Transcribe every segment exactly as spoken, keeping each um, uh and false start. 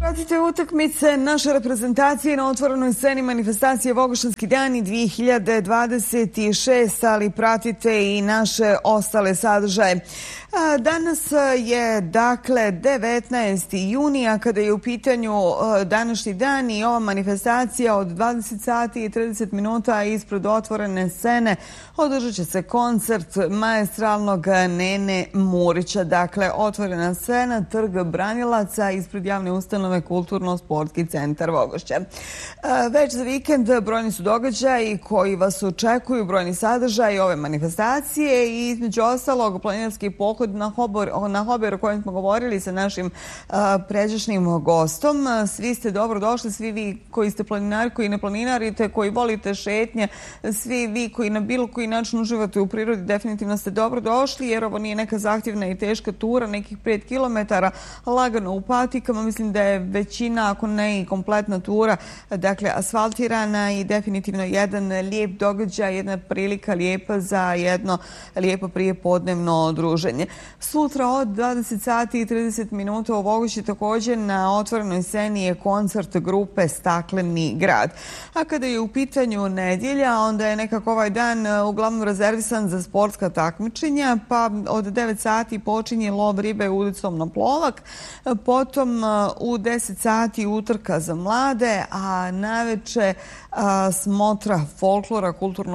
Pratite utakmice naše reprezentacije na otvorenoj sceni manifestacije Vogošćanski dani dve hiljade dvadeset šeste, ali pratite i naše ostale sadržaje. Danas je, dakle, devetnaesti juni, a kada je u pitanju današnji dan i ova manifestacija od dvadeset sati i trideset minuta ispred otvorene scene održat će se koncert maestralnog Nene Murića. Dakle, otvorena scena, Trg branilaca ispred javne ustanove Kulturno-sportski centar Vogošće. Već za vikend brojni su događaji koji vas očekuju, brojni sadržaji ove manifestacije i između ostalog planinarski pohod na Hobor, na Hobor o kojem smo govorili sa našim pređašnjim gostom. Svi ste dobro došli, svi vi koji ste planinari, koji ne planinarite, koji volite šetnje, svi vi koji na bilo koji način uživate u prirodi, definitivno ste dobro došli, jer ovo nije neka zahtjevna i teška tura, nekih pet kilometara, lagano u patikama. Mislim da je većina, ako ne i kompletna tura, dakle, asfaltirana i definitivno jedan lijep događaj, jedna prilika lijepa za jedno lijepo prijepodnevno druženje. Sutra od dvadeset sati i trideset minuta u Vogošći također na otvorenoj sceni je koncert grupe Stakleni grad. A kada je u pitanju nedjelja, onda je nekako ovaj dan uglavnom rezervisan za sportska takmičenja, pa od devet sati počinje lov ribe ulicom na Plovak, potom u deset sati utrka za mlade, a naveče smotra folklora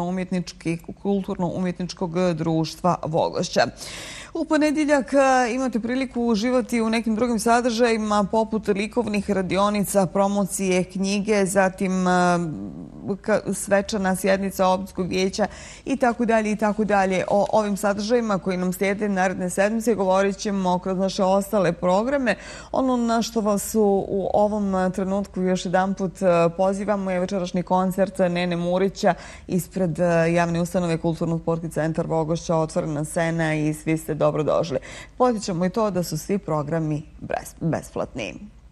kulturno-umjetničkog društva Vogošća. U ponedjeljak imate priliku uživati u nekim drugim sadržajima poput likovnih radionica, promocije knjige, zatim svečana sjednica općinskog vijeća i tako dalje i tako dalje. O ovim sadržajima koji nam slijede naredne sedmice govorit ćemo kroz naše ostale programe. Ono na što vas u ovom trenutku još jedan put pozivamo je večerašnji koncert Nene Murića ispred javne ustanove Kulturno-sportski centar Vogošća, otvorena scena i svi ste dobro došli. Potičemo i to da su svi programi besplatni.